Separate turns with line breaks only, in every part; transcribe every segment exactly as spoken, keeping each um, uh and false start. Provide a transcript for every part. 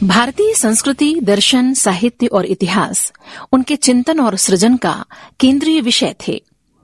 भारतीय संस्कृति, दर्शन, साहित्य और इतिहास उनके चिंतन और सृजन का केंद्रीय विषय थे।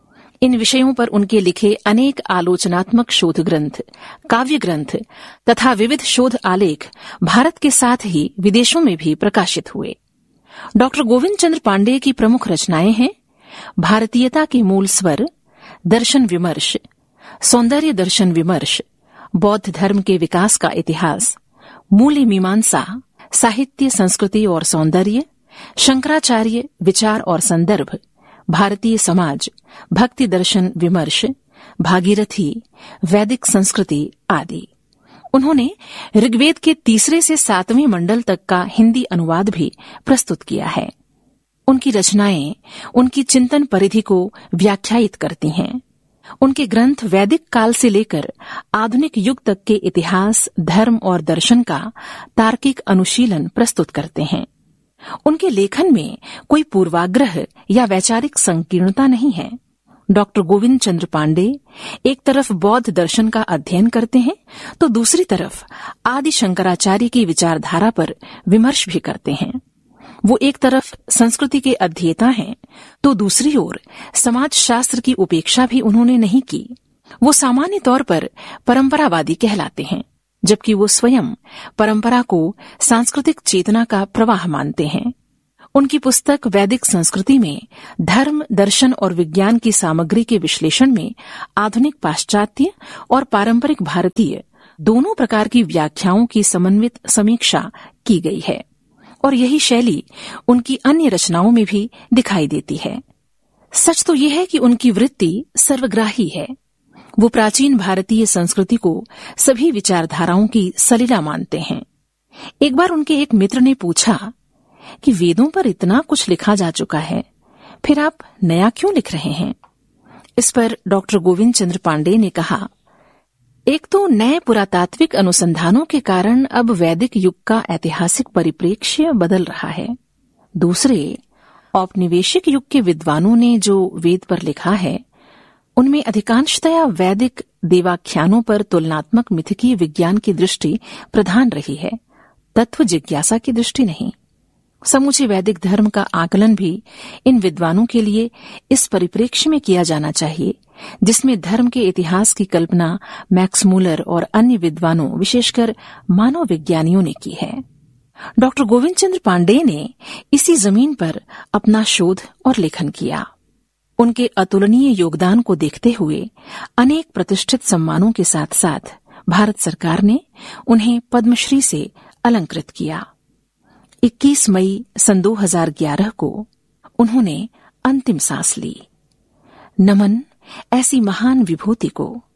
इन विषयों पर उनके लिखे अनेक आलोचनात्मक शोध ग्रंथ, काव्य ग्रंथ तथा विविध शोध आलेख भारत के साथ ही विदेशों में भी प्रकाशित हुए। डॉक्टर गोविंद चंद्र पांडेय की प्रमुख रचनाएं हैं भारतीयता के मूल स्वर, दर्शन विमर्श, सौंदर्य दर्शन विमर्श, बौद्ध धर्म के विकास का इतिहास, मूल मीमांसा, साहित्य, संस्कृति और सौंदर्य, शंकराचार्य, विचार और संदर्भ, भारतीय समाज, भक्ति दर्शन विमर्श, भागीरथी, वैदिक संस्कृति आदि। उन्होंने ऋग्वेद के तीसरे से सातवें मंडल तक का हिंदी अनुवाद भी प्रस्तुत किया है। उनकी रचनाएं उनकी चिंतन परिधि को व्याख्यायित करती हैं। उनके ग्रंथ वैदिक काल से लेकर आधुनिक युग तक के इतिहास, धर्म और दर्शन का तार्किक अनुशीलन प्रस्तुत करते हैं। उनके लेखन में कोई पूर्वाग्रह या वैचारिक संकीर्णता नहीं है। डॉक्टर गोविंद चंद्र पांडेय एक तरफ बौद्ध दर्शन का अध्ययन करते हैं तो दूसरी तरफ आदि शंकराचार्य की विचारधारा पर विमर्श भी करते हैं। वो एक तरफ संस्कृति के अध्येता हैं तो दूसरी ओर समाज शास्त्र की उपेक्षा भी उन्होंने नहीं की। वो सामान्य तौर पर परंपरावादी कहलाते हैं, जबकि वो स्वयं परंपरा को सांस्कृतिक चेतना का प्रवाह मानते हैं। उनकी पुस्तक वैदिक संस्कृति में धर्म, दर्शन और विज्ञान की सामग्री के विश्लेषण में आधुनिक पाश्चात्य और पारंपरिक भारतीय दोनों प्रकार की व्याख्याओं की समन्वित समीक्षा की गई है और यही शैली उनकी अन्य रचनाओं में भी दिखाई देती है। सच तो यह है कि उनकी वृत्ति सर्वग्राही है। वो प्राचीन भारतीय संस्कृति को सभी विचारधाराओं की सलीला मानते हैं। एक बार उनके एक मित्र ने पूछा कि वेदों पर इतना कुछ लिखा जा चुका है, फिर आप नया क्यों लिख रहे हैं? इस पर डॉक्टर गोविंद चंद्र पांडेय ने कहा, एक तो नए पुरातात्विक अनुसंधानों के कारण अब वैदिक युग का ऐतिहासिक परिप्रेक्ष्य बदल रहा है। दूसरे, औपनिवेशिक युग के विद्वानों ने जो वेद पर लिखा है उनमें अधिकांशतया वैदिक देवाख्यानों पर तुलनात्मक मिथकीय विज्ञान की दृष्टि प्रधान रही है, तत्व जिज्ञासा की दृष्टि नहीं। समूचे वैदिक धर्म का आकलन भी इन विद्वानों के लिए इस परिप्रेक्ष्य में किया जाना चाहिए जिसमें धर्म के इतिहास की कल्पना मैक्स मूलर और अन्य विद्वानों, विशेषकर मानव विज्ञानियों ने की है। डॉक्टर गोविंद चंद्र पांडेय ने इसी जमीन पर अपना शोध और लेखन किया। उनके अतुलनीय योगदान को देखते हुए अनेक प्रतिष्ठित सम्मानों के साथ साथ भारत सरकार ने उन्हें पद्मश्री से अलंकृत किया। इक्कीस मई सन दो हज़ार ग्यारह को उन्होंने अंतिम सांस ली। नमन ऐसी महान विभूति को।